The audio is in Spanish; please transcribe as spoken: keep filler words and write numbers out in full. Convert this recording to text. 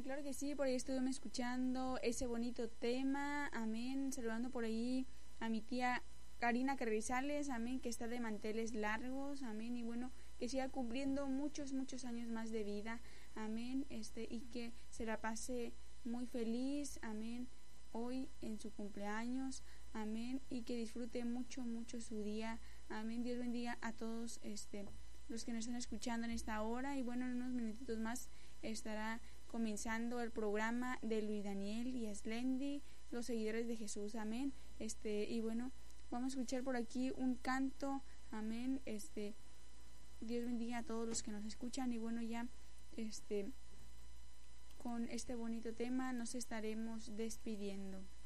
Claro que sí, por ahí estuve escuchando ese bonito tema, amén, saludando por ahí a mi tía Karina Carrizales, amén, que está de manteles largos, amén, y bueno, que siga cumpliendo muchos, muchos años más de vida, amén, este, y que se la pase muy feliz, amén, hoy en su cumpleaños, amén, y que disfrute mucho, mucho su día, amén. Dios bendiga a todos este, los que nos están escuchando en esta hora, y bueno, en unos minutitos más estará comenzando el programa de Luis Daniel y Eslendi, los seguidores de Jesús, amén, este, y bueno, vamos a escuchar por aquí un canto, amén, este, Dios bendiga a todos los que nos escuchan, y bueno, ya, este, con este bonito tema nos estaremos despidiendo.